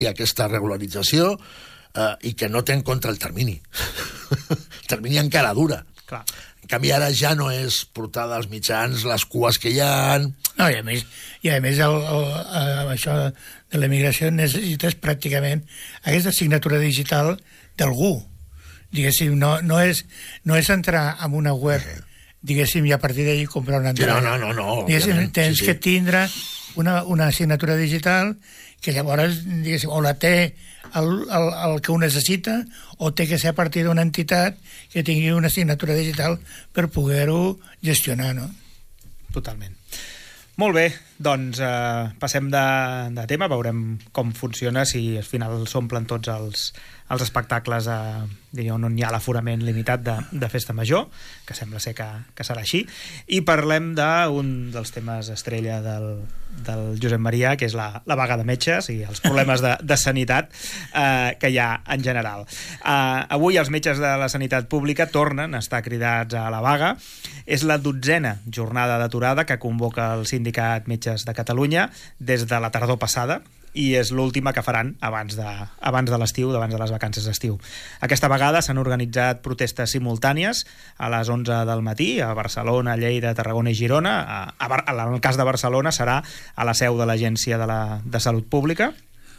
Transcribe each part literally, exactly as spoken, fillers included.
i aquesta regularització eh, i que no té en compte el termini. El termini encara dura. Clar. En canvi, ara ja no és portar dels mitjans les cues que hi ha... No, i a més, i a més el, el, el, això de l'emigració necessites pràcticament aquesta signatura digital d'algú. Diguéssim, no, no, és, no és entrar en una web, diguéssim, i a partir d'ahir comprar una entrada. No, no, no, no. Diguéssim, tens sí, sí. que tindre una, una signatura digital que llavors, diguéssim, o la té el, el, el que ho necessita o té que ser a partir d'una entitat que tingui una signatura digital per poder-ho gestionar, no? Totalment. Molt bé, doncs eh, passem de, de tema, veurem com funciona, si al final s'omplen tots els, els espectacles eh, diria, on hi ha l'aforament limitat de, de festa major, que sembla ser que, que serà així, i parlem d'un dels temes estrella del, del Josep Maria, que és la, la vaga de metges i els problemes de, de sanitat eh, que hi ha en general. Eh, avui els metges de la sanitat pública tornen a estar cridats a la vaga. És la dotzena jornada d'aturada que convoca el sindicat Metges de Catalunya des de la tardor passada, i és l'última que faran abans de, abans de l'estiu, abans de les vacances d'estiu. Aquesta vegada s'han organitzat protestes simultànies a les onze del matí a Barcelona, Lleida, Tarragona i Girona. A, a, en el cas de Barcelona serà a la seu de l'Agència de, la, de Salut Pública.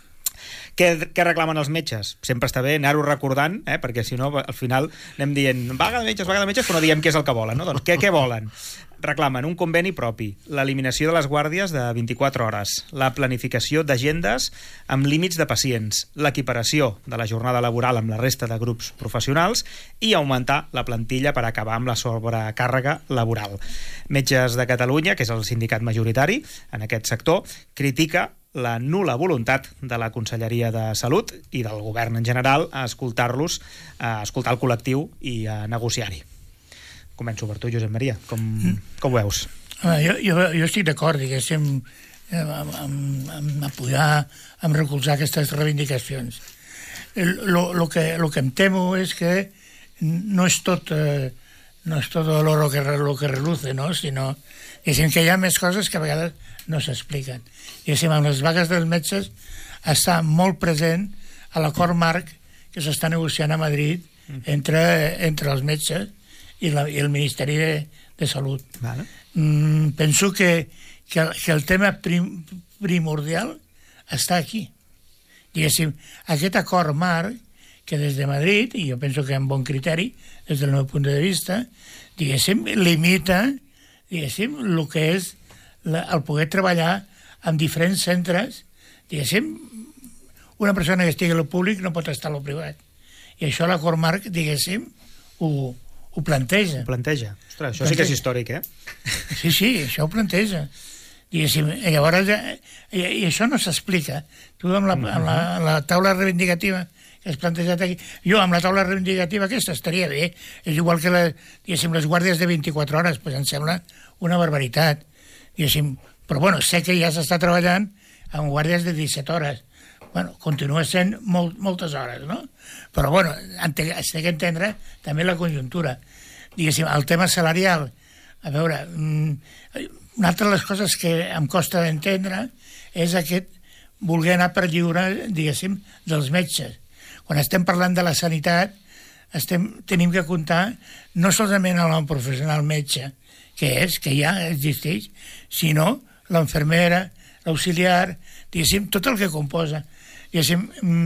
Què, què reclamen els metges? Sempre està bé anar-ho recordant, eh? Perquè si no, al final anem dient vaga de metges, vaga de metges, però no diem què és el que volen, no? Doncs què, què volen? Reclamen un conveni propi, l'eliminació de les guàrdies de vint-i-quatre hores, la planificació d'agendes amb límits de pacients, l'equiparació de la jornada laboral amb la resta de grups professionals i augmentar la plantilla per acabar amb la sobrecàrrega laboral. Metges de Catalunya, que és el sindicat majoritari en aquest sector, critica la nul·la voluntat de la Conselleria de Salut i del govern en general a escoltar-los, a escoltar el col·lectiu i a negociar-hi. Començo per tu, Josep Maria. Com, com ho veus? Ah, jo, jo, jo estic d'acord, diguéssim, amb, amb, amb apoyar, amb recolzar aquestes reivindicacions. El que, lo que em temo és que no és tot, eh, no és tot l'oro que, lo que reluce, no? Sinó diguéssim, que hi ha més coses que a vegades no s'expliquen. Diguéssim, amb les vagues dels metges està molt present a l'acord marc que s'està negociant a Madrid entre, entre els metges i, la, i el Ministeri de, de Salut. Vale. Mm, penso que, que, que el tema prim, primordial està aquí. Diguéssim, aquest acord marc que des de Madrid, i jo penso que amb bon criteri, des del meu punt de vista, diguéssim, limita diguéssim, el que és la, el poder treballar en diferents centres. Diguéssim, una persona que estigui al públic no pot estar al privat. I això l'acord marc, diguéssim, ho, ho planteja. Ho planteja. Ostres, això sí que és històric, eh? Sí, sí, això ho planteja. Diguéssim, i llavors, i, i això no s'explica. Tu amb la, amb la, la taula reivindicativa que has plantejat aquí, jo amb la taula reivindicativa aquesta estaria bé. És igual que la, diguéssim, les guàrdies de vint-i-quatre hores, pues em sembla una barbaritat. Diguéssim, però bueno, sé que ja s'està treballant amb guàrdies de disset hores. Bueno, continua sent molt, moltes hores, no? Però, bueno, has d'entendre també la conjuntura. Diguéssim, el tema salarial, a veure, una altra de les coses que em costa d'entendre és aquest voler anar per lliure, diguéssim, dels metges. Quan estem parlant de la sanitat, estem, tenim que comptar no solament el nom professional metge, que és, que ja existeix, sinó l'enfermera, l'auxiliar, diguéssim, tot el que composa. Diguéssim,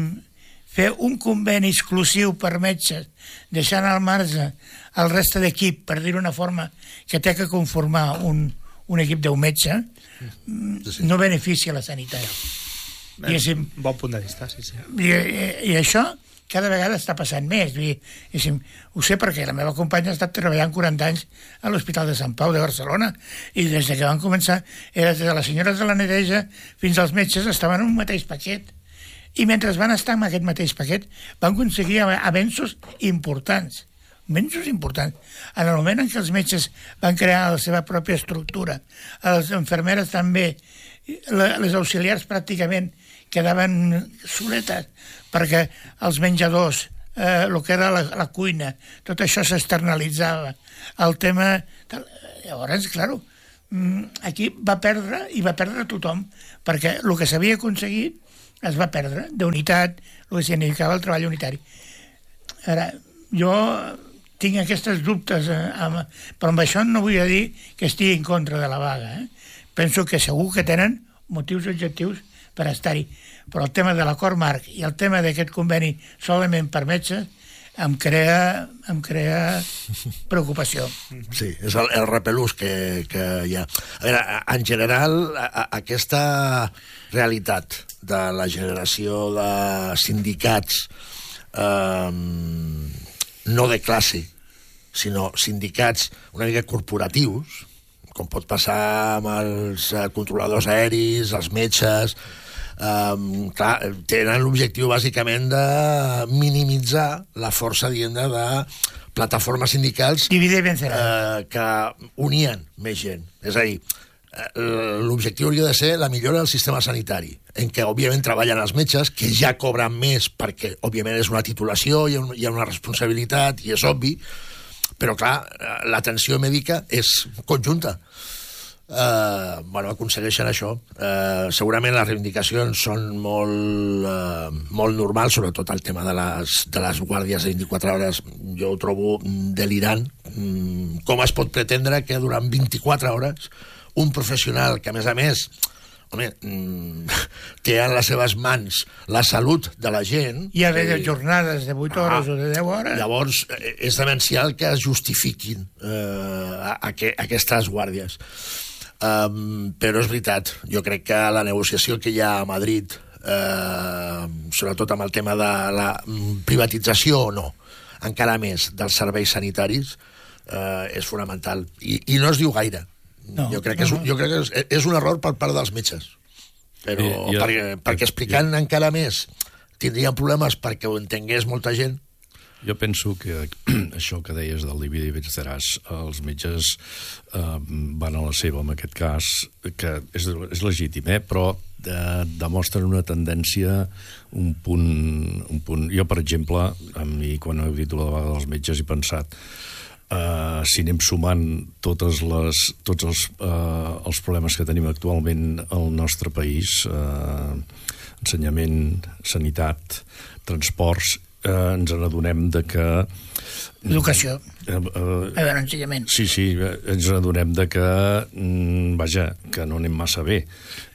fer un conveni exclusiu per metges, deixant al marge el reste d'equip, per dir-ho d'una forma, que té que conformar un, un equip d'un metge, no beneficia la sanitat. Diguéssim, bon punt de vista, sí, sí. I, i, i això cada vegada està passant més. Diguéssim, ho sé perquè la meva companya ha estat treballant quaranta anys a l'Hospital de Sant Pau de Barcelona i des que van començar, era des de les senyores de la neteja fins als metges estaven en un mateix paquet. I mentre van estar en aquest mateix paquet van aconseguir avenços importants. Avenços importants. En el moment en què els metges van crear la seva pròpia estructura, les infermeres també, les auxiliars pràcticament quedaven soletes perquè els menjadors, eh, el que era la, la cuina, tot això s'externalitzava. El tema... Llavors, clar, aquí va perdre i va perdre tothom, perquè el que s'havia aconseguit es va perdre d'unitat, el que significava el treball unitari. Ara, jo tinc aquests dubtes, eh, amb, però amb això no vull dir que estigui en contra de la vaga. Eh? Penso que segur que tenen motius objectius per estar-hi, però el tema de l'acord marc i el tema d'aquest conveni solament per metges em crea, em crea preocupació. Sí, és el, el repelús que, que hi ha. A veure, en general, a, a, aquesta realitat de la generació de sindicats eh, no de classe, sinó sindicats una mica corporatius, com pot passar amb els controladors aeris, els metges. Um, clar, tenen l'objectiu bàsicament de minimitzar la força, diguem, de plataformes sindicals uh, que unien més gent. És a dir, l'objectiu hauria de ser la millora del sistema sanitari, en què òbviament treballen els metges, que ja cobren més perquè òbviament és una titulació, hi ha, un, hi ha una responsabilitat i és obvi, però clar, l'atenció mèdica és conjunta. Uh, bueno, aconsegueixen això. Uh, segurament les reivindicacions són molt, uh, molt normals, sobretot el tema de les, de les guàrdies de vint-i-quatre hores. Jo ho trobo delirant. Mm, com es pot pretendre que durant vint-i-quatre hores un professional que, a més a més, home, mm, té en les seves mans la salut de la gent... Hi ha d'haver jornades de vuit hores ah, o de deu hores. Llavors, és demencial que es justifiquin uh, aqu aquestes guàrdies. Um, però és veritat, jo crec que la negociació que hi ha a Madrid, uh, sobretot amb el tema de la privatització o no, encara més dels serveis sanitaris, uh, és fonamental. I, i no es diu gaire. No, jo crec que, és, no, no. Jo crec que és, és un error per part dels metges. Però eh, jo, perquè, perquè explicant jo, encara més tindrien problemes perquè ho entengués molta gent. Jo penso que això que deies del dividi i venceràs, els metges eh, van a la seva en aquest cas, que és, és legítim, eh? Però eh, demostren una tendència, un punt, un punt... Jo, per exemple, a mi, quan he dit la vaga dels metges, he pensat Uh, si anem sumant totes les, tots els, uh, els problemes que tenim actualment al nostre país, uh, ensenyament, sanitat, transports, uh, ens n'adonem de que... Educació. Uh, uh, a veure, ensenyament. Sí, sí, ens n'adonem de que, mm, vaja, que no anem massa bé.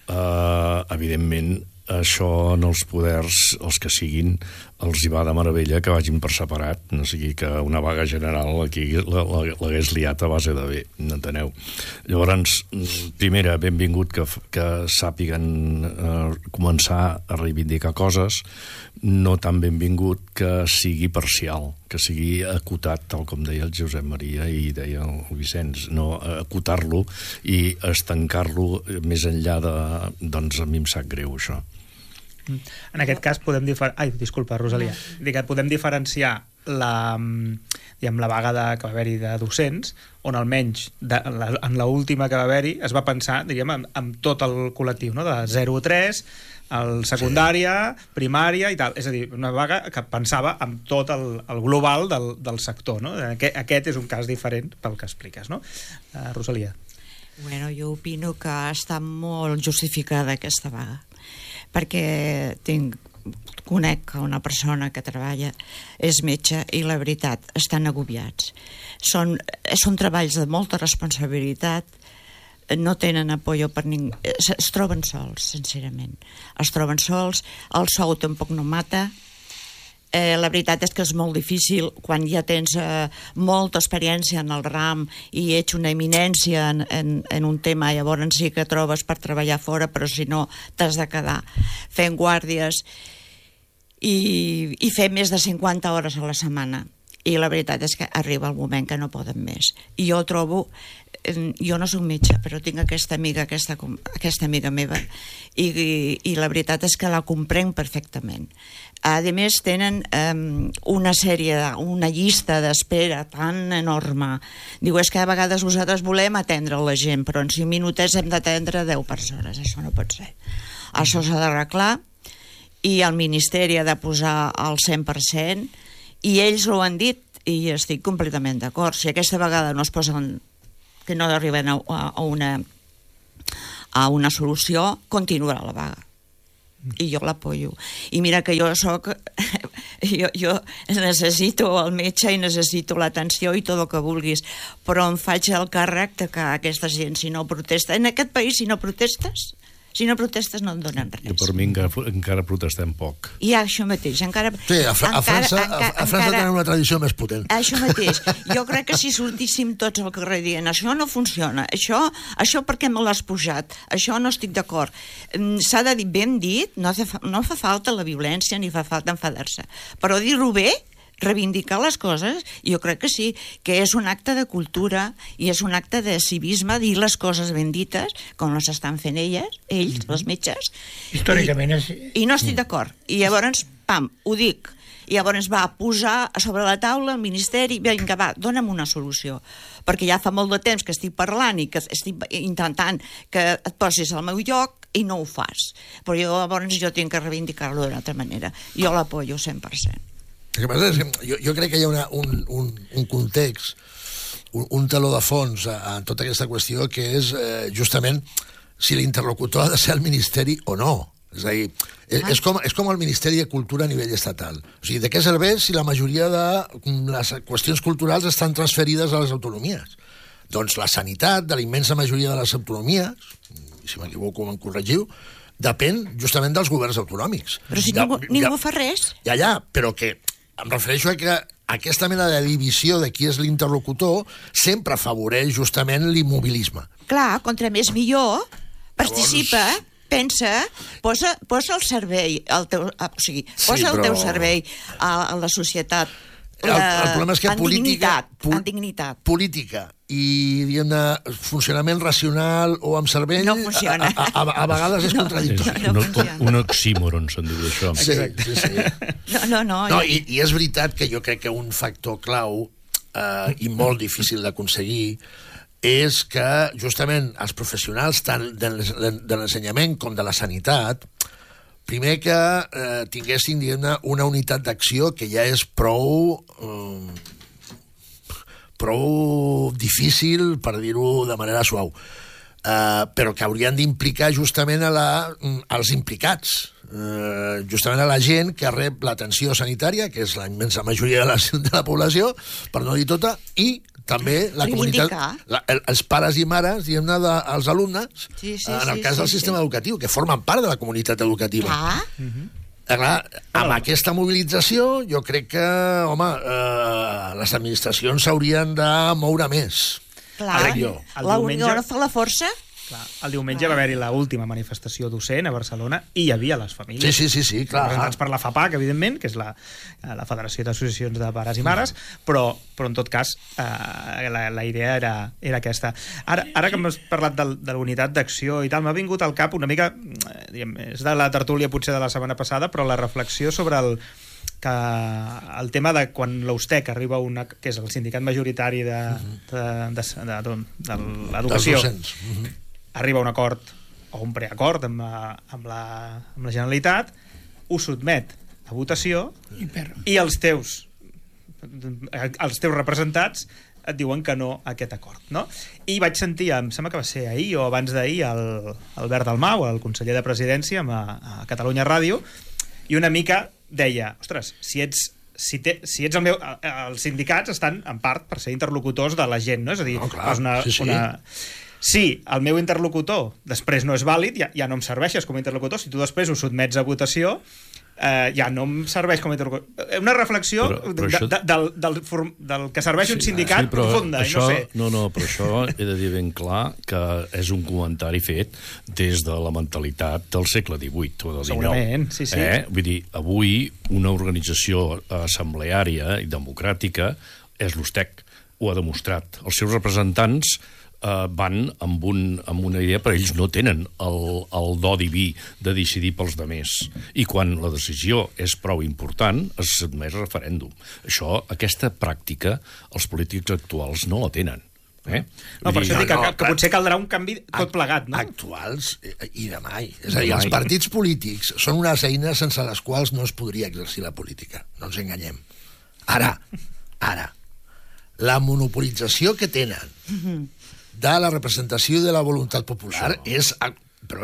Uh, evidentment, això en els poders, els que siguin, els hi va de meravella que vagin per separat, no sigui que una vaga general aquí l'hagués liat a base de bé, n'enteneu? Llavors, primera, benvingut que, que sàpiguen eh, començar a reivindicar coses, no tan benvingut que sigui parcial, que sigui acotat, tal com deia el Josep Maria i deia el Vicenç, no acotar-lo i estancar-lo més enllà de... Doncs a mi em sap greu, això. En aquest cas podem difer... Ai, disculpa, Rosalia. Dic que podem diferenciar la, diguem, la vaga de, que va haver-hi de docents, on almenys de, la, en l'última que va haver-hi es va pensar, diríem, en, en tot el col·lectiu, no? De zero a tres, el secundària, sí. Primària i tal. És a dir, una vaga que pensava en tot el, el global del, del sector, no? Aquest, aquest és un cas diferent pel que expliques, no? Uh, Rosalia. Bueno, jo opino que està molt justificada aquesta vaga, perquè tinc, conec una persona que treballa, és metge, i la veritat, estan agobiats. Són, són treballs de molta responsabilitat, no tenen apoyo per ningú, es, es troben sols, sincerament. Es troben sols, el sou tampoc no mata. Eh, la veritat és que és molt difícil quan ja tens eh, molta experiència en el ram i ets una eminència en, en, en un tema, llavors sí que trobes per treballar fora, però si no t'has de quedar fent guàrdies i, i fer més de cinquanta hores a la setmana, i la veritat és que arriba el moment que no poden més. I jo trobo, eh, jo no soc metge, però tinc aquesta amiga, aquesta, aquesta amiga meva, i, i, i la veritat és que la comprenc perfectament. A més, tenen um, una sèrie, una llista d'espera tan enorme. Diu, és que a vegades vosaltres volem atendre la gent, però en cinc minutets hem d'atendre deu persones. Això no pot ser. Això s'ha d'arreglar i el Ministeri ha de posar el cent per cent i ells ho han dit i estic completament d'acord. Si aquesta vegada no es posen, que no arriben a, a, una, a una solució, continuarà la vaga. i jo l'apoyo. I mira que jo soc... jo, jo necessito el metge i necessito l'atenció i tot el que vulguis, però em faig el càrrec de que aquesta gent, si no protesta... En aquest país, si no protestes... Si no protestes no et donen res. I per mi encara, encara protestem poc. I això mateix, encara... Sí, a, Fra a França, encara, a, a França encara, tenen una tradició més potent. Això mateix. Jo crec que si sortíssim tots al carrer dient això no funciona, això, això per què me l'has posat, això no estic d'acord. S'ha de dir ben dit, no, fa, no fa falta la violència ni fa falta enfadar-se, però dir-ho bé, reivindicar les coses, jo crec que sí, que és un acte de cultura i és un acte de civisme, dir les coses ben dites, com les estan fent elles, ells, mm-hmm. els metges. Històricament és... I, i no estic d'acord. I llavors, pam, ho dic. I llavors va posar sobre la taula el Ministeri, vinga, va, dona'm una solució. Perquè ja fa molt de temps que estic parlant i que estic intentant que et posis al meu lloc i no ho fas. Però jo, llavors jo tinc que reivindicar-lo d'una altra manera. Jo l'apoyo cent per cent. El que passa és que jo, jo crec que hi ha una, un, un, un context, un, un taló de fons a, a tota aquesta qüestió, que és eh, justament si l'interlocutor ha de ser el Ministeri o no. És a dir, és, és, com, és com el Ministeri de Cultura a nivell estatal. O sigui, de què serveix si la majoria de les qüestions culturals estan transferides a les autonomies? Doncs la sanitat de la immensa majoria de les autonomies, i si m'equivoco me'n corregiu, depèn justament dels governs autonòmics. Però si ja, ningú, ja, ningú fa res. Ja, ja, però que em refereixo a que aquesta mena de divisió de qui és l'interlocutor sempre afavoreix justament l'immobilisme. Clar, contra més millor, participa, llavors... pensa, posa, posa el servei, el teu, o sigui, posa sí, però... el teu servei a, a la societat. La, el, el problema és que en política, dignitat, po en dignitat. política i diguem-ne funcionament racional o amb cervell no funciona. A, a, a vegades és no, contradictori. No, no un, un oxímoron, se'n diu això. Sí, sí, sí. No, no, no. no i, I és veritat que jo crec que un factor clau eh, i molt difícil d'aconseguir és que justament els professionals tant de l'ensenyament com de la sanitat primer que eh, tinguessin diguem-ne una unitat d'acció que ja és prou eh, prou difícil, per dir-ho de manera suau, uh, però que haurien d'implicar justament a la, als implicats, uh, justament a la gent que rep l'atenció sanitària, que és la immensa majoria de la, de la població, per no dir tota, i també la comunitat, la, els pares i mares, diguem-ne, de, els alumnes, sí, sí, en el sí, cas sí, del sistema sí. educatiu, que formen part de la comunitat educativa. Ah. Uh-huh. Clar, amb aquesta mobilització jo crec que, home, eh, les administracions s'haurien de moure més. Clar, la unió no fa la força. Clar, el diumenge va haver-hi l'última manifestació docent a Barcelona i hi havia les famílies. Sí, sí, sí, sí, clar. Representats per la FAPAC, evidentment, que és la, la Federació d'Associacions de Pares i Mares, però, però en tot cas eh, la, la idea era, era aquesta. Ara, ara que hem parlat de, de la unitat d'acció i tal, m'ha vingut al cap una mica, eh, diguem, és de la tertúlia potser de la setmana passada, però la reflexió sobre el que el tema de quan l'Ustec arriba a una, que és el sindicat majoritari de, de, de, de, de, de l'educació, uh-huh. arriba a un acord o un preacord amb, amb, la, amb la Generalitat, ho sotmet a votació i, i els teus els teus representats et diuen que no a aquest acord, no? I vaig sentir, em sembla que va ser ahir o abans d'ahir, el Albert Dalmau, el conseller de Presidència a, a Catalunya Ràdio, i una mica deia, ostres, si ets Si, te, si ets el meu... Els sindicats estan en part per ser interlocutors de la gent, no? És a dir, no, clar, una, sí, sí. una... Si el meu interlocutor després no és vàlid, ja, ja no em serveixes com a interlocutor. Si tu després ho sotmets a votació, eh, ja no em serveix com a interlocutor. Una reflexió però, però de, això... de, del, del, del que serveix sí, un sindicat sí, profunda. Això, no, sé. no, no, però això he de dir ben clar que és un comentari fet des de la mentalitat del segle divuit o del dinou. Segurament, sí, sí. Eh? Vull dir, avui una organització assembleària i democràtica és l'Ustec. Ho ha demostrat. Els seus representants Uh, van amb, un, amb una idea, però ells no tenen el, el do diví de decidir pels demés. I quan la decisió és prou important, es sotmet a referèndum. Això, aquesta pràctica, els polítics actuals no la tenen. Eh? No, per això dic que, no, que potser caldrà un canvi tot plegat, no? Actuals i de mai. És a dir, els partits polítics són unes eines sense les quals no es podria exercir la política. No ens enganyem. Ara, ara, la monopolització que tenen de la representació de la voluntat popular és, però és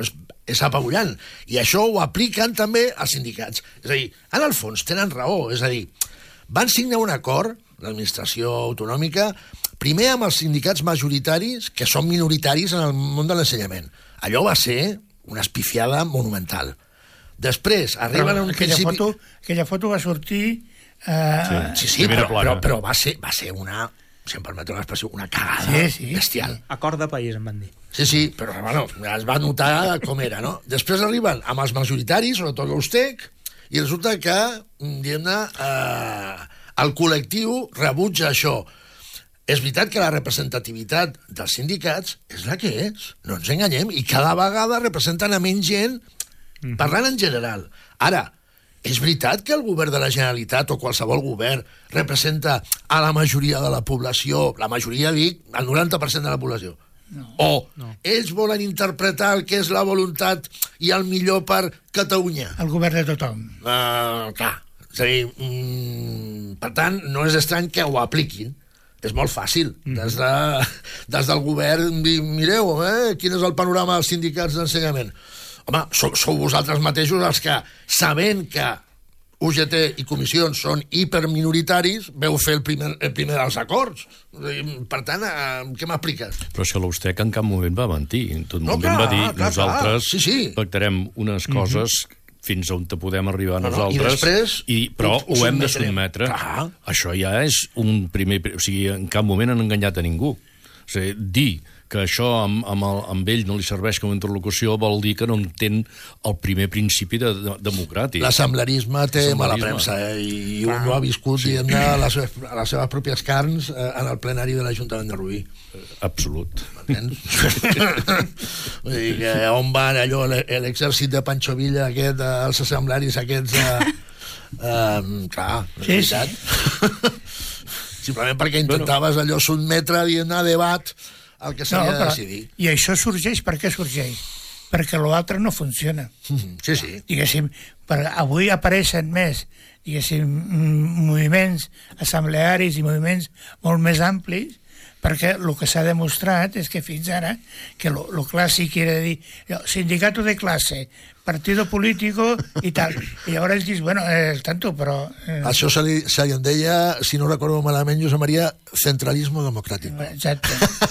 és apabullant. I això ho apliquen també als sindicats. És a dir, en el fons tenen raó. És a dir, van signar un acord, l'administració autonòmica, primer amb els sindicats majoritaris, que són minoritaris en el món de l'ensenyament. Allò va ser una espifiada monumental. Després, arriben Però a un aquella principi... Foto, aquella foto va sortir... Eh, Sí, sí, Primera però, plana. però, però va ser, va ser una, si em permeteu l'expressió, una cagada Sí, sí. bestial. Acord de país, em van dir. Sí, sí, però bueno, es va notar com era, no? Després arriben amb els majoritaris, sobretot l'Ustec, i resulta que, diguem-ne, eh, el col·lectiu rebutja això. És veritat que la representativitat dels sindicats és la que és, no ens enganyem, i cada vegada representen a menys gent, parlant en general. Ara, és veritat que el govern de la Generalitat o qualsevol govern representa a la majoria de la població, la majoria, dic, el noranta per cent de la població? No. O no. Ells volen interpretar el que és la voluntat i el millor per Catalunya? el govern de tothom. Uh, clar, és a dir, mm, per tant, no és estrany que ho apliquin. És molt fàcil. Des, de, des del govern, dir, mireu, eh, quin és el panorama dels sindicats d'ensenyament. Home, sou, sou vosaltres mateixos els que, sabent que U G T i comissions són hiperminoritaris, veu fer el primer, el primer dels acords. Per tant, eh, què m'expliques? Però això l'Ustec en cap moment va mentir. En tot No, moment clar, va dir, clar, nosaltres clar. Sí, sí. pactarem unes coses fins on te podem arribar No, no, nosaltres, i després i, però ho- ho ho, hem de sotmetrem. sotmetre. Clar. Això ja és un primer... O sigui, en cap moment han enganyat a ningú. O sigui, dir que això amb, amb, el, amb ell no li serveix com a interlocució vol dir que no entén el primer principi de, de, democràtic. L'assemblerisme té L'assemblerisme. mala premsa, eh? I un ho ha viscut, sí. diguem-ne, a, les, a les seves pròpies carns eh, en el plenari de l'Ajuntament de Rubí. Absolut. M'entens? Vull dir que on van allò, l'exèrcit de Pancho Villa aquest, eh, els assemblaris aquests... Eh, eh, clar, és Sí, veritat. Simplement perquè intentaves allò sotmetre, diguem-ne, a debat el que s'havia de però- decidir. I això sorgeix, per què sorgeix? Perquè l'altre no funciona. Sí, sí. Diguéssim, per, avui apareixen més, diguéssim, mm, moviments assemblearis i moviments molt més amplis, perquè el que s'ha demostrat és que fins ara, que lo, lo clàssic era dir, sindicato de classe, partido político i tal. I llavors ells dius, bueno, eh, tanto, però... Eh, Això se li, se li en deia, si no recordo malament, Josep Maria, centralismo democràtic. Exacte.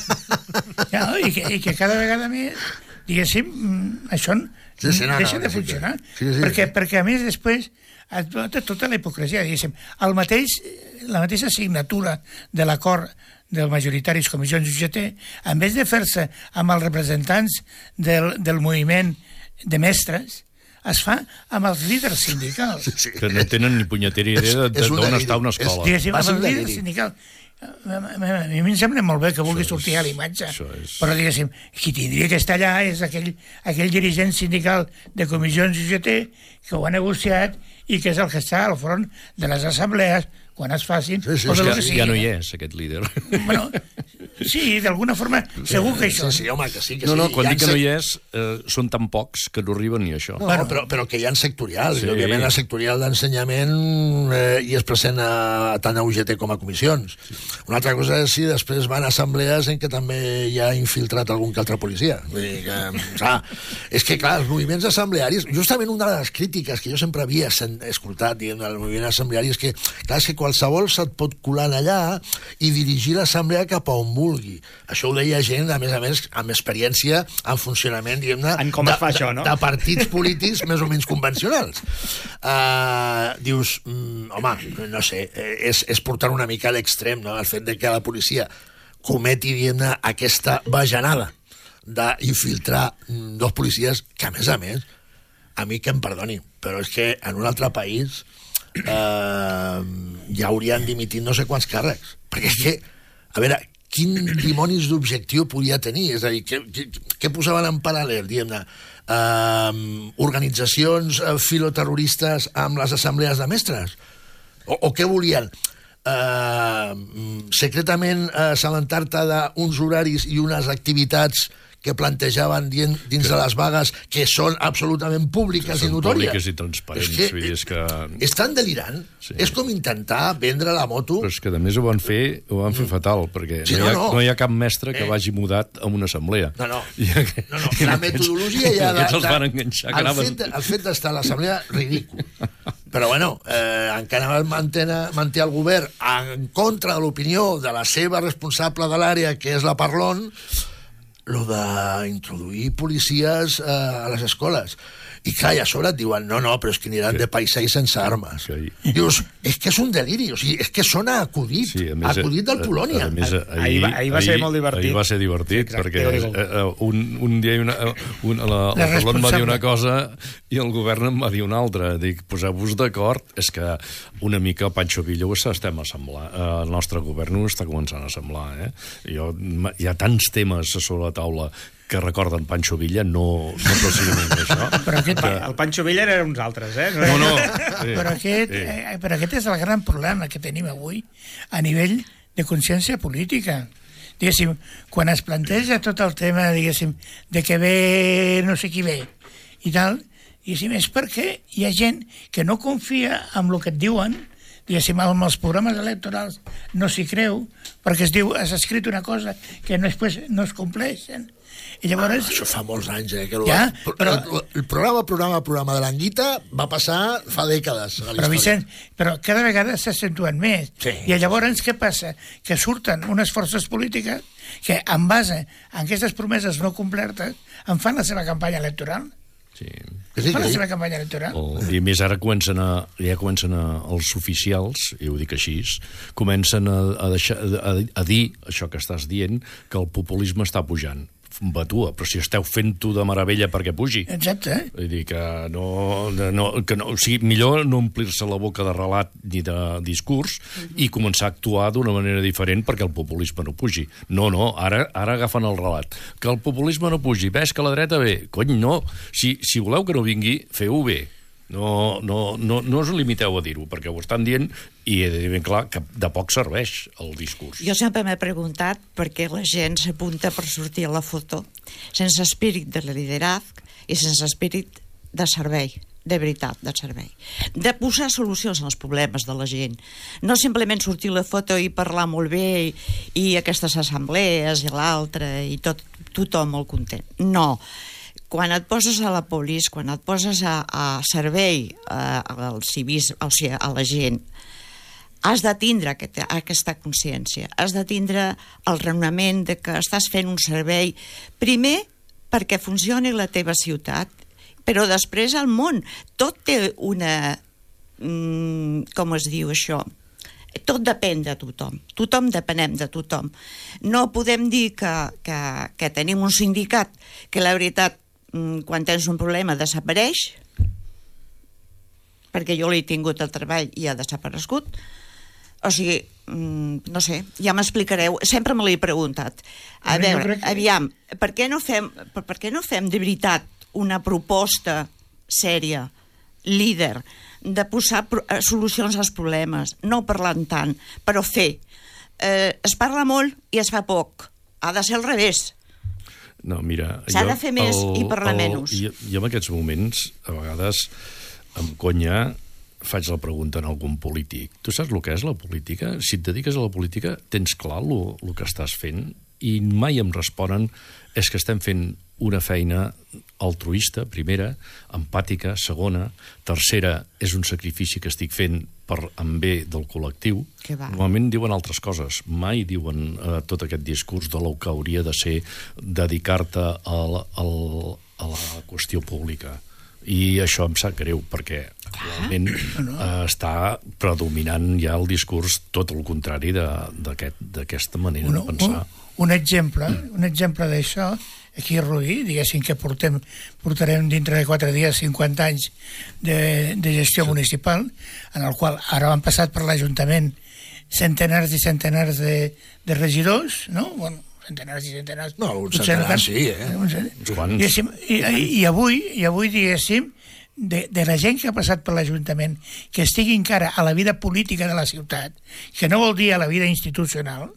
Ja, no? I, que, I que cada vegada més, diguéssim, mm, això Sí, sí, no, deixa no, de sí, funcionar. sí, sí, perquè, sí. perquè, a més, després, et nota tota la hipocresia, diguéssim. El mateix, la mateixa signatura de l'acord dels majoritaris comissions U G T, en vez de fer-se amb els representants del, del moviment de mestres, es fa amb els líders sindicals. Sí, sí. Que no tenen ni punyetera idea És- és un d'on deliri. està una És- escola. Diguéssim, Va amb ser els un líders deliri. sindicals. A a mi em sembla molt bé que vulgui sortir a la imatge, això és- però diguéssim, qui tindria que estar allà és aquell, aquell dirigent sindical de comissions U G T que ho ha negociat i que és el que està al front de les assemblees quan es facin, Sí, sí, o de sí, lo Ja, que sigui. ja no hi és, aquest líder. Bueno, sí, d'alguna forma, segur que això... Sí, sí, home, que sí, que No, sí. no, quan Hi ha dic que no sec- hi és, eh, són tan pocs que no arriben ni a això. No, Bueno. però, però que hi ha sectorials, Sí. sí. òbviament la sectorial d'ensenyament eh, i és present a, tant a U G T com a comissions. Una altra cosa és si després van a assemblees en què també hi ha infiltrat algun que altre policia. Vull dir que, clar, és que, clar, els moviments assemblearis, justament una de les crítiques que jo sempre havia sen- escoltat, diguem, del moviment assembleari, és que, clar, és que qualsevol se't pot colar allà i dirigir l'assemblea cap a on vulgui. Això ho deia gent, a més a més, amb experiència en funcionament, diguem-ne, En com de, es fa això, no? de, de partits polítics més o menys convencionals. Uh, dius, mm, home, no sé, eh, és, és portar una mica a l'extrem, no?, el fet de que la policia cometi, diguem-ne, aquesta bajanada d'infiltrar mm, dos policies que, a més a més, a mi que em perdoni, però és que en un altre país eh, ja haurien dimitit no sé quants càrrecs. Perquè és que, a veure, quin dimonis d'objectiu podia tenir? És a dir, què, què, què posaven en paral·lel, diguem-ne? Eh, organitzacions eh, filoterroristes amb les assemblees de mestres? O, o què volien? Eh, secretament assabentar-te d'uns horaris i unes activitats que plantejaven dins, dins de les vagues, que són absolutament públiques i són notòries. públiques i transparents. És que, vull dir, és que... Estan delirant. Sí. És com intentar vendre la moto... Però és que, a més, ho van fer, ho van fer fatal, perquè Sí, no, hi ha, no, no. no hi ha cap mestre que Eh. vagi mudat a una assemblea. No, no. I aqu- No, no, i la aquests- metodologia ja... De, Aquests els de- van enganxar, que el anaven... fet, de- el fet d'estar a l'assemblea, ridícul. Però, bueno, eh, encara manté, manté el govern en contra de l'opinió de la seva responsable de l'àrea, que és la Parlon, lo d'introduir policies eh, a les escoles. I clar, i a sobre et diuen, no, no, però és que aniran de paisà i sense armes. Sí. Dius, és que és un deliri, o sigui, és que sona acudit, Sí, a més, acudit del a- Polònia. A, a més, Ahir ahir, va- ahir va ser molt divertit. Ahir va ser divertit, Sí, exacte, perquè digue-ho. eh, eh, un, un dia una, un, la, la, La la Parlon va dir una responsable. cosa i el govern en va dir una altra. Dic, poseu-vos d'acord, és que una mica el Pancho Villa ho estem assemblant. Eh, el nostre govern ho està començant a assemblar. Eh? Jo, hi ha tants temes a sobre la taula que recorden Pancho Villa, no, no precisament això. Però aquest, Va, el Pancho Villa eren uns altres, eh? No, no. Sí, però, aquest, sí. eh, però aquest és el gran problema que tenim avui a nivell de consciència política. Diguéssim, quan es planteja tot el tema, diguéssim, de que ve no sé qui ve i tal, diguéssim, és perquè hi ha gent que no confia en el que et diuen, diguéssim, amb els programes electorals no s'hi creu, perquè es diu, has escrit una cosa que no, després no es compleixen. I llavors... Ah, això fa molts anys, eh? Que Ja, el, però- el, el programa, programa, programa de l'Anguita va passar fa dècades a la Però, història. Vicent, però cada vegada s'accentuen més. Sí. I llavors què passa? Que surten unes forces polítiques que, en base a aquestes promeses no complertes, en fan la seva campanya electoral. Sí. Que sí, Fan que la sí. seva campanya electoral. El, I a més ara comencen a, ja comencen a, els oficials, i ho dic així, comencen a, a, deixar, a, a dir això que estàs dient, que el populisme està pujant. Batua, però si esteu fent-ho de meravella perquè pugi. Exacte. Vull dir que no, no, que no... O sigui, millor no omplir-se la boca de relat ni de discurs i començar a actuar d'una manera diferent perquè el populisme no pugi. No, no, ara, ara agafen el relat. Que el populisme no pugi, ves que la dreta ve. Cony, no. Si, si voleu que no vingui, feu-ho bé. No, no, no, no us limiteu a dir-ho, perquè ho estan dient i he de dir ben clar que de poc serveix el discurs. Jo sempre m'he preguntat per què la gent s'apunta per sortir a la foto sense espírit de liderazg i sense espírit de servei, de veritat, de servei. De posar solucions als problemes de la gent. No simplement sortir a la foto i parlar molt bé i, i aquestes assemblees i l'altra i tot, tothom molt content. No. Quan et poses a la polis, quan et poses a, a servei a, al civis, o sigui, a la gent, has de tindre aquest, aquesta consciència, has de tindre el raonament de que estàs fent un servei, primer perquè funcioni la teva ciutat, però després al món. Tot té una... Mm, com es diu això? Tot depèn de tothom. Tothom depenem de tothom. No podem dir que, que, que tenim un sindicat que la veritat, quan tens un problema, desapareix, perquè jo l'he tingut al treball i ha desaparegut. O sigui, no sé, ja m'explicareu. Sempre me l'he preguntat. A Però jo veure, crec que- aviam, per què no fem, per, per què no fem de veritat una proposta sèria, líder, de posar pro- eh, solucions als problemes, no parlant tant, però fer. Eh, es parla molt i es fa poc. Ha de ser al revés. No, mira... S'ha jo- de fer més i parlar menys. Jo, jo en aquests moments, a vegades, amb conya, faig la pregunta en algun polític. Tu saps el que és la política? Si et dediques a la política, tens clar el que estàs fent? I mai em responen és que estem fent una feina altruista, primera, empàtica, segona, tercera, és un sacrifici que estic fent per en bé del col·lectiu. Que va. Normalment diuen altres coses, mai diuen eh, tot aquest discurs de lo que hauria de ser dedicar-te a, la- al, a la qüestió pública. I això em sap greu, perquè actualment eh, està predominant ja el discurs tot el contrari de- d'aquest- d'aquesta manera un, de pensar. un, un exemple, un exemple d'això, aquí a Rubí, diguéssim que portem, portarem dintre de quatre dies cinquanta anys de, de gestió sí. municipal, en el qual ara han passat per l'Ajuntament centenars i centenars de, de regidors, no? Bueno, centenars i centenars... No, uns potser centenars tant. sí, eh? Uns, Uns quants. diguéssim, i, i, i avui, i avui diguéssim, de, de la gent que ha passat per l'Ajuntament, que estigui encara a la vida política de la ciutat, que no vol dir a la vida institucional,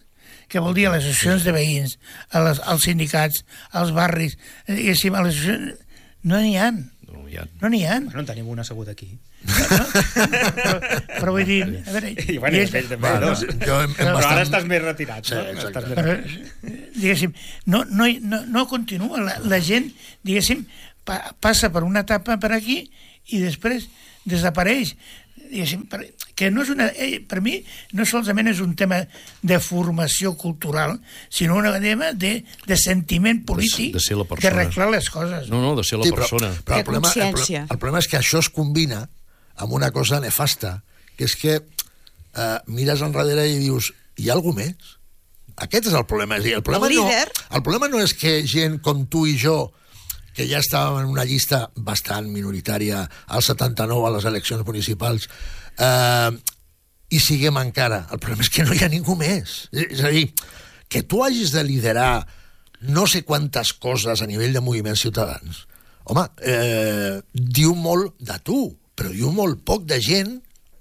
que vol dir a les associacions de veïns, a les, als sindicats, als barris, diguéssim, a les associacions... No n'hi ha. No n'hi ha. No n'hi ha. Bueno, en tenim un assegut aquí. No? però, però vull dir... A veure, I, bueno, i ell també, Va, no? no, jo hem, hem Però bastant... ara estàs més retirat, Sí, no? exacte. Estàs més però, retirat. diguéssim, no, no, no, no continua. La, la gent, diguéssim, pa, passa per una etapa per aquí i després desapareix. Diguéssim, per, que no és una, eh, per mi no solament és un tema de formació cultural, sinó un tema de, de sentiment polític, de ser la persona. d'arreglar les coses. No, no, de ser la Sí, però, persona. però De el, problema, el, pro- consciència. el problema és que això es combina amb una cosa nefasta, que és que eh, mires enrere i dius, hi ha alguna més? Aquest és el problema. És a dir, el, problema El no, líder. el problema no és que gent com tu i jo, que ja estàvem en una llista bastant minoritària al setanta-nou a les eleccions municipals, eh, i siguem encara. El problema és que no hi ha ningú més. És a dir, que tu hagis de liderar no sé quantes coses a nivell de moviments ciutadans, home, eh, diu molt de tu, però diu molt poc de gent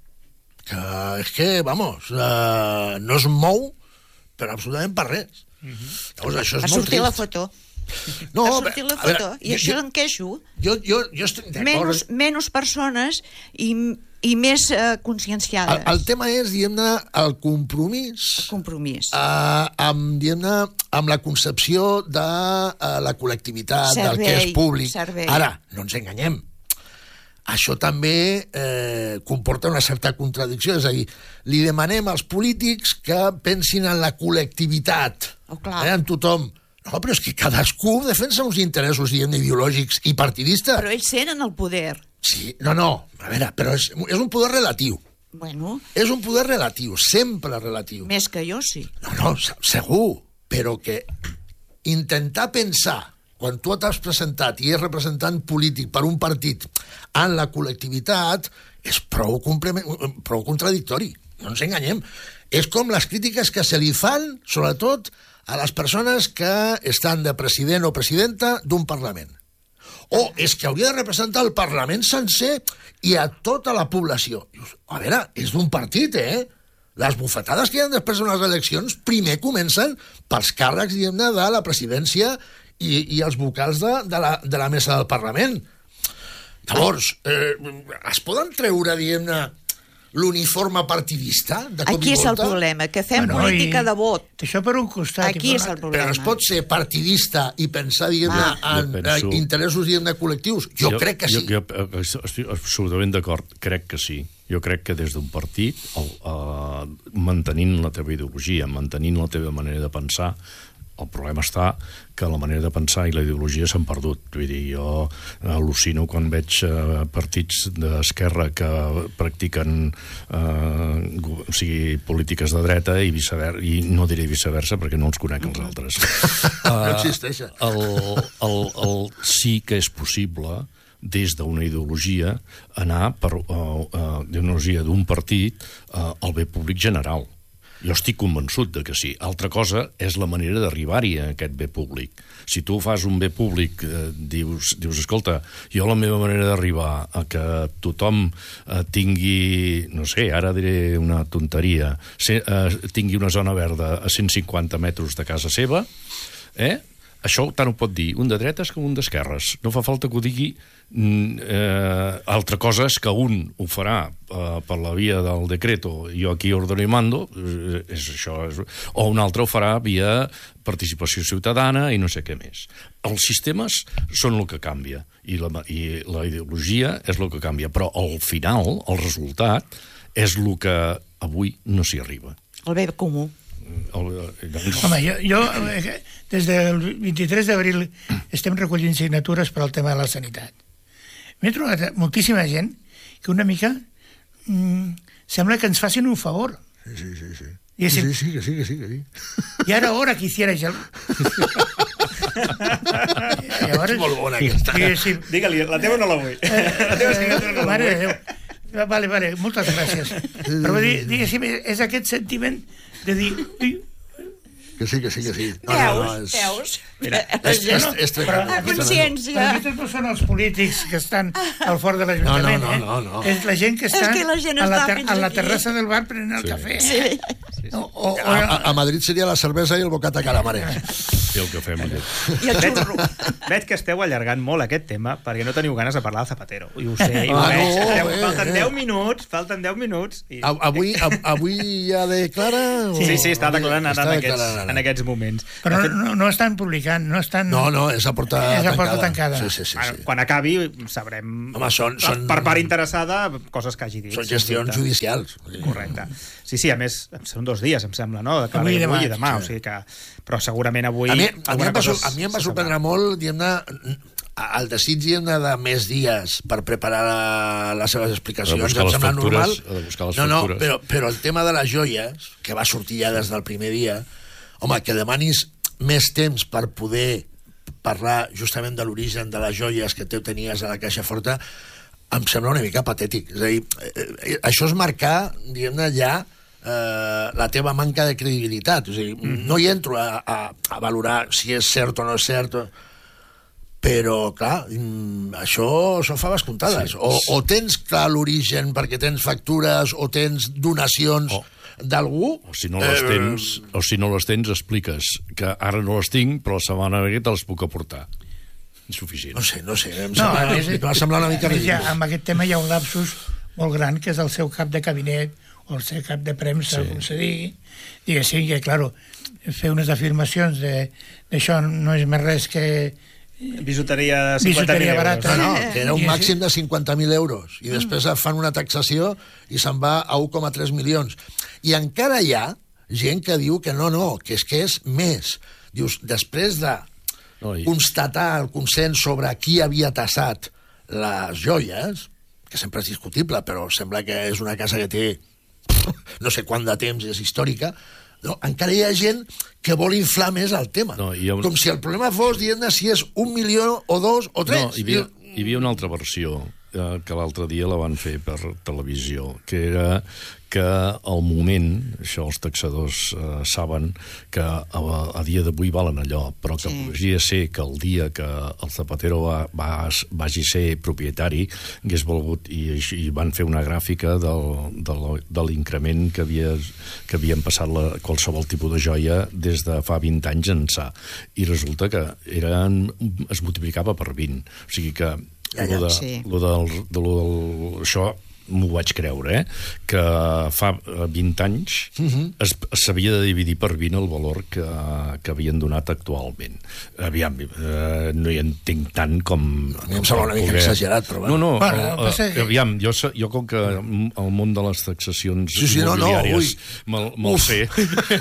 que és que, vamos, eh, no es mou per absolutament per res. Llavors, això és Ha molt sortit la trist. foto. No, ha a sortit la veure, a veure, foto. I jo- això jo- en queixo. Jo, jo, jo estic d'acord. Menys, menys persones i, i més eh, El, conscienciades. el tema és, diguem-ne, el compromís Compromís. eh, amb, diguem-ne, amb la concepció de eh, la col·lectivitat, del que és Servei, públic. servei. Ara, no ens enganyem. Això també eh, comporta una certa contradicció, és a dir, li demanem als polítics que pensin en la col·lectivitat, Oh, clar. eh, en tothom. No, però és que cadascú defensa uns interessos, diguem-ne, ideològics i partidistes. Però ells tenen el poder. Sí, no, no, a veure, però és, és un poder relatiu. Bueno, És un poder relatiu, sempre relatiu. més que jo, sí. No, no, se- segur, però que intentar pensar, quan tu t'has presentat i és representant polític per un partit en la col·lectivitat, és prou, complement- prou contradictori, no ens enganyem. És com les crítiques que se li fan, sobretot, a les persones que estan de president o presidenta d'un Parlament. O és que hauria de representar el Parlament sencer i a tota la població. Dius, a veure, és d'un partit, eh? Les bufetades que hi ha després de les eleccions primer comencen pels càrrecs, diguem-ne, de la presidència i, i els vocals de, de, la, de la mesa del Parlament. Llavors, eh, es poden treure, diguem-ne, l'uniforme partidista de cop Aquí i és el volta? problema, que fem Bueno, política i- de vot. Això per un costat. Aquí i per és un el altre. problema. Però es pot ser partidista i pensar, diguem-ne, Ah. en Jo penso- eh, interessos, diguem-ne, col·lectius? Jo, jo crec que sí. Jo, jo eh, estic absolutament d'acord, crec que sí. Jo crec que des d'un partit, el, uh, mantenint la teva ideologia, mantenint la teva manera de pensar, el problema està que la manera de pensar i la ideologia s'han perdut. Vull dir, jo al·lucino quan veig uh, partits d'esquerra que practiquen uh, o sigui, polítiques de dreta i viceversa, i no diré viceversa perquè no els conec els altres. No existeixen. El, el, el, sí que és possible des d'una ideologia anar per uh, uh, ideologia d'un partit uh, al bé públic general. Jo estic convençut de que sí. Altra cosa és la manera d'arribar-hi a aquest bé públic. Si tu fas un bé públic, eh, dius, dius, escolta, jo la meva manera d'arribar a que tothom eh, tingui, no sé, ara diré una tonteria, se, eh, tingui una zona verda a cent cinquanta metres de casa seva, eh? Això tant ho pot dir un de dretes com un d'esquerres. No fa falta que ho digui. Eh, altra cosa és que un ho farà eh, per la via del decreto, jo aquí ordeno i mando, eh, és això, és, o un altre ho farà via participació ciutadana i no sé què més. Els sistemes són el que canvia i la, i la ideologia és el que canvia, però al final, el resultat, és el que avui no s'hi arriba. El bé comú. El, doncs, Home, jo, jo eh, des del vint-i-tres d'abril estem recollint signatures per al tema de la sanitat. M'he trobat moltíssima gent que una mica mm, sembla que ens facin un favor. Sí, sí, sí. sí. I Sí, si- sí, que sí, que sí, que sí. Ya era hora que hicierais algo. És molt bona, aquesta. Diguéssim, Digue-li, la teva no la vull. La teva signatura no la mare de vull. Déu. Vale, vale, moltes gràcies. Però vull dir, diguéssim, és aquest sentiment de dir... Ui, Que sí, que sí, que sí. No, Veus, no, no, és... veus? Mira, La És, gent és, no- és però, tremendo. La és tremendo. consciència. però aquests no són els polítics que estan al fort de l'Ajuntament, No, no, no, no, no. eh? És la gent que està que la gent a, la està ter fins a la aquí. terrassa del bar prenent el Sí. cafè. Sí. sí. sí. O, o, o, A, a Madrid seria la cervesa i el bocata calamares. I el cafè amb llet. I el xurro. Veig que esteu allargant molt aquest tema perquè no teniu ganes de parlar de Zapatero. I ho sé, i ho Ah, veig. no, Esteu, eh, falten eh. deu minuts, falten deu minuts. I... A, avui, a, avui ja declara? O... Sí, sí, està declarant ara Està en, aquests, declarant ara. en aquests moments. però De fet, no, no estan publicant, no estan... No, no, és a porta És a tancada. porta tancada. Sí, sí, sí, bueno, sí. quan acabi sabrem, Home, són- són- per part interessada, coses que hagi dit. Són sens gestions dubte. judicials. Correcte. Sí, sí, a més, són dos dies, em sembla, no? Declara Avui i avui demà. i demà, Sí. o sigui que... Però segurament avui... A mi, a mi, alguna em va, cosa sor- a mi em va se sorprendre sabrà. molt, diguem-ne, el desig, diguem-ne, de més dies per preparar la, les seves explicacions. Ha de buscar Em les sembla factures, normal. ha de buscar les no, no, factures. però, però el tema de les joies, que va sortir ja des del primer dia, home, que demanis més temps per poder parlar justament de l'origen de les joies que tu tenies a la caixa forta, em sembla una mica patètic. És a dir, eh, eh, això és marcar, diguem-ne, ja eh, la teva manca de credibilitat. És a dir, mm-hmm. no hi entro a, a, a valorar si és cert o no és cert, però, clar, mm, això són faves comptades. Sí. O, o tens clar l'origen perquè tens factures o tens donacions O- d'algú... O si no les tens, o si no les tens, expliques que ara no les tinc, però la setmana que ve te les puc aportar. Insuficient. No sé, no sé, em No, sembla, a més, em va semblar una mica a més, ja, ridícul. amb aquest tema hi ha un lapsus molt gran, que és el seu cap de cabinet o el seu cap de premsa, Sí. com se digui. Diguéssim que, claro, fer unes afirmacions de- d'això no és més res que... Bisuteria de cinquanta mil Bisuteria euros. barata. No, no, que era un I així- màxim de cinquanta mil euros i després fan una taxació i se'n va a un coma tres milions. I encara hi ha gent que diu que no, no, que és que és més. Dius, després de No, i- constatar el consens sobre qui havia tassat les joies, que sempre és discutible, però sembla que és una casa que té no sé quant de temps, és històrica, no, encara hi ha gent que vol inflar més el tema. No, hi ha un- Com si el problema fos, dient si és un milió o dos o tres. No, hi havia, hi havia una altra versió eh, que l'altre dia la van fer per televisió, que era que al moment, això els taxadors eh, saben que a, a dia d'avui valen allò, però que Sí. podria ser que el dia que el Zapatero va, va, vagi ser propietari hagués volgut, i, i van fer una gràfica del, del, de l'increment que, havia, que havien passat la, qualsevol tipus de joia des de fa vint anys ençà, i resulta que eren, es multiplicava per vint, o sigui que Ja, ja, lo de, sí. lo del, de lo del, això m'ho vaig creure, eh? Que fa eh, vint anys Mhm. es s'havia de dividir per vint el valor que, que havien donat actualment. Aviam, eh, no hi entenc tant com... A mi em sembla una mica exagerat, però bueno. No, no, Bueno, eh, passa que- aviam, jo, sé- jo com que el món de les taxacions Sí, sí, no, no, immobiliàries ui. me'l me'l Uf. sé.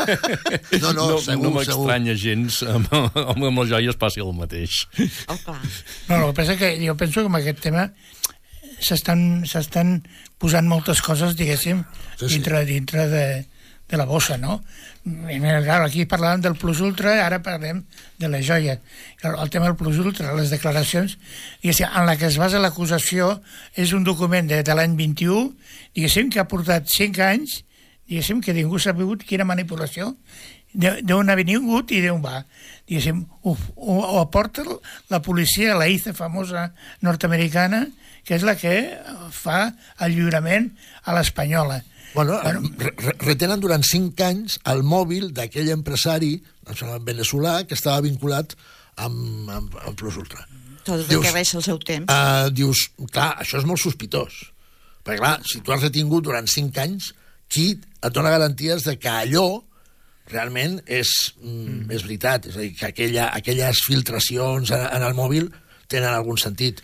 No, no, no, segur, no m'estranya gens, amb, amb, amb les joies passi el mateix. Oh, clar. No, el que passa que jo penso que amb aquest tema s'estan s'estan posant moltes coses, diguéssim, Sí, sí. dintre, dintre de, de la bossa, no? I, mira, clar, aquí parlàvem del plus ultra, ara parlem de la joia. Clar, el tema del plus ultra, les declaracions, diguéssim, en la que es basa l'acusació és un document de, de l'any vint-i-u, diguéssim, que ha portat cinc anys, diguéssim, que ningú s'ha sabut quina manipulació, d'on ha vingut i d'on va. Diguéssim, ho, ho, ho aporta la policia, la I C E famosa nord-americana, que és la que fa el lliurament a l'espanyola. Bueno, re re retenen durant cinc anys el mòbil d'aquell empresari veneçolà que estava vinculat amb, amb, amb Plus Ultra. Tot el Dius, que resta el seu temps. Uh, dius, clar, això és molt sospitós. Perquè, clar, si tu has retingut durant cinc anys, qui et dona garanties de que allò realment és, mm, és veritat? És a dir, que aquella, aquelles filtracions en, en el mòbil tenen algun sentit.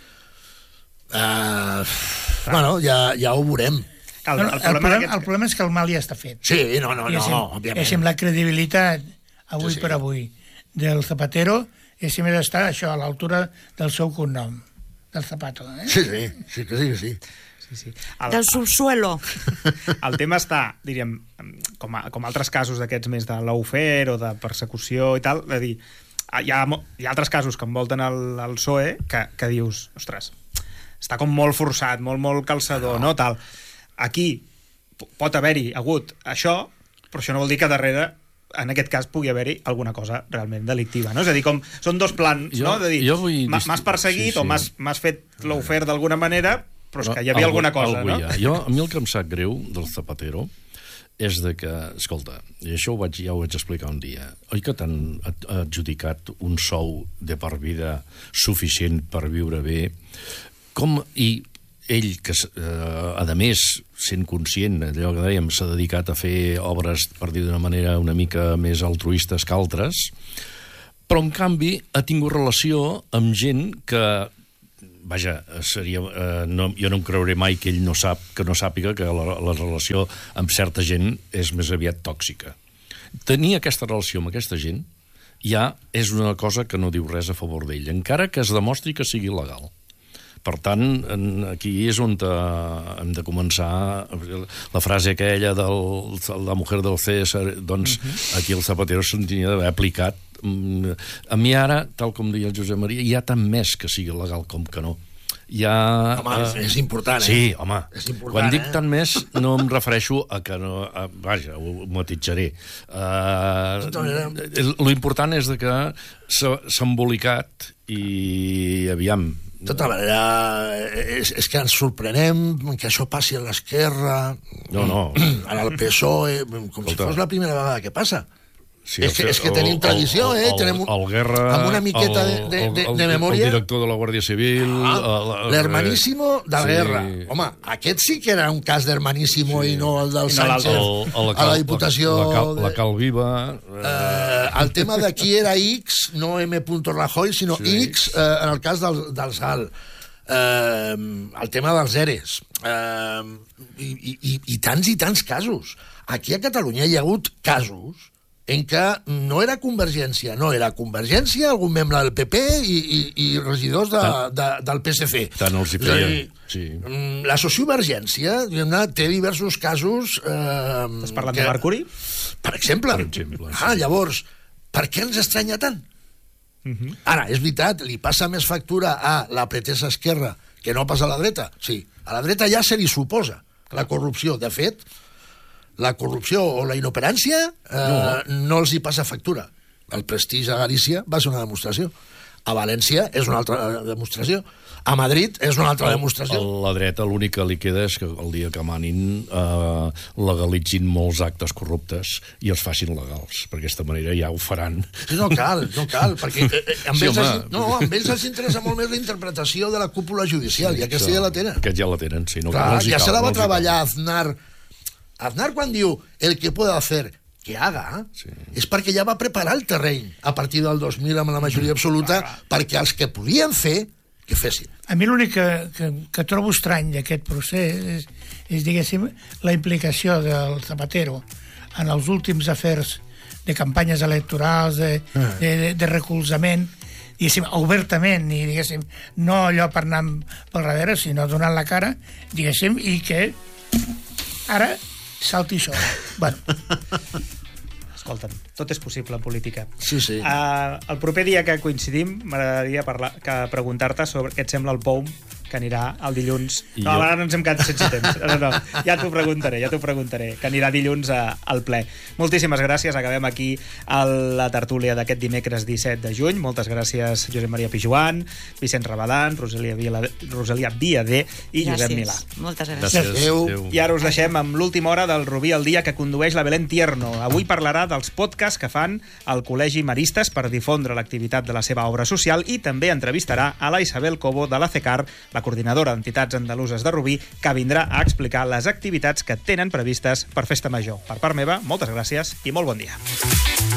Uh, bueno, ja, ja ho veurem. El, El, el, el, problema problema, aquest... el problema és que el mal ja està fet. Sí, no, no, no, Diguéssim, òbviament. diguéssim, la credibilitat avui Sí, sí. per avui del Zapatero és més estar això a l'altura del seu cognom, del Zapato. Eh? Sí, sí, sí que sí, que sí. Sí, sí. El, Del subsuelo. el tema està, diríem, com, a, com altres casos d'aquests més de lawfare o de persecució i tal, és a dir, hi ha, mo- hi ha altres casos que envolten el, el P S O E que, que dius, ostres, està com molt forçat, molt, molt calçador, no? Tal. Aquí p- pot haver-hi hagut això, però això no vol dir que darrere en aquest cas pugui haver-hi alguna cosa realment delictiva, no? És a dir, com són dos plans, Jo- no? De dir, jo vull m'ha- dist- m'has perseguit sí, sí. o m'has m'has fet lawfare d'alguna manera, però és que hi havia Algú- alguna cosa, algú no? hi ha. Jo, a mi el que em sap greu del Zapatero és de que, escolta, i això ho vaig, ja ho vaig explicar un dia, oi que t'han adjudicat un sou de per vida suficient per viure bé? Com, i ell, que eh, a més, sent conscient, allò que dèiem, s'ha dedicat a fer obres, per dir d'una manera una mica més altruistes que altres, però en canvi ha tingut relació amb gent que, vaja, seria, eh, no, jo no em creuré mai que ell no sap, que no sàpiga que la, la relació amb certa gent és més aviat tòxica. Tenir aquesta relació amb aquesta gent ja és una cosa que no diu res a favor d'ell, encara que es demostri que sigui legal. Per tant, aquí és on hem de començar la frase aquella de la mujer del César, doncs aquí el Zapatero se'n tenia d'haver aplicat. A mi ara, tal com deia el Josep Maria, hi ha tant més que sigui legal com que no. Ja, home, uh, és important, eh? Sí, home. És important, quan dic eh? tant més, no em refereixo a que no... A, vaja, ho matitjaré. Uh, lo important és de que s'ha embolicat i, aviam... De tota manera, és, és que ens sorprenem que això passi a l'esquerra, no, no. al P S O E, com Escolta. si fos la primera vegada que passa. Sí, és, que, és que tenim tradició, eh? El, Tenim un, el Guerra, amb una miqueta el, de, de, el, de memòria. El director de la Guàrdia Civil... Ah, l'hermaníssimo de sí. Guerra. Home, aquest sí que era un cas d'hermaníssimo sí. i no el del no Sánchez el, el, a la Diputació... La, la, cal, la Cal Viva... Eh, el tema de qui era X, no M. Rajoy, sinó sí. X, eh, en el cas del, del S A L. Eh, el tema dels E R Es. Eh, i, i, I tants i tants casos. Aquí a Catalunya hi ha hagut casos en què no era Convergència, no, era Convergència, algun membre del P P i, i, i regidors de, de, del P S C. Tant els hi feien, sí. La sociovergència té diversos casos... Eh, Estàs parlant que, de Mercuri? Per exemple. Per exemple, sí. Ah, llavors, per què ens estranya tant? Uh -huh. Ara, és veritat, li passa més factura a la pretesa esquerra que no passa a la dreta? Sí, a la dreta ja se li suposa la corrupció. De fet, la corrupció o la inoperància eh, no. no els hi passa factura. El prestigi a Galícia va ser una demostració. A València és una altra demostració. A Madrid és una altra demostració. A la dreta l'únic que li queda és que el dia que manin eh, legalitzin molts actes corruptes i els facin legals. Per aquesta manera ja ho faran. Sí, no cal, no cal, perquè eh, amb, sí, ells els, no, amb ells els interessa molt més la interpretació de la cúpula judicial, sí, i aquesta ja la tenen. Aquest ja la tenen, sí. No, Clar, no ja cal, se la va no treballar Aznar. Aznar quan diu el que puede hacer que haga, sí. és perquè ja va preparar el terreny a partir del dos mil amb la majoria absoluta mm. perquè els que podien fer, que fessin. A mi l'únic que, que, que trobo estrany d'aquest procés és, és, diguéssim, la implicació del Zapatero en els últims afers de campanyes electorals, de, mm. de, de, de recolzament, diguéssim, obertament, i diguéssim, no allò per anar pel darrere, sinó donant la cara, diguéssim, i que ara salti això. Bueno. Escolta'm, tot és possible en política. Sí, sí. Uh, el proper dia que coincidim m'agradaria parlar, que preguntar-te sobre què et sembla el P O U M que anirà el dilluns... I no, jo... ara no ens hem quedat sense temps. No, no, ja t'ho preguntaré, ja t'ho preguntaré, que anirà dilluns a, al ple. Moltíssimes gràcies, acabem aquí a la tertúlia d'aquest dimecres disset de juny. Moltes gràcies Josep Maria Pijuan, Vicenç Rabadan, Rosalia, Vila, Rosalia Viadé i gràcies. Josep Milà. Moltes gràcies. gràcies. Adéu. Adéu. I ara us deixem amb l'última hora del Rubí al dia que condueix la Belén Tierno. Avui parlarà dels podcasts que fan al Col·legi Maristes per difondre l'activitat de la seva obra social i també entrevistarà a la Isabel Cobo de la CECAR, la coordinadora d'entitats andaluses de Rubí, que vindrà a explicar les activitats que tenen previstes per Festa Major. Per part meva, moltes gràcies i molt bon dia.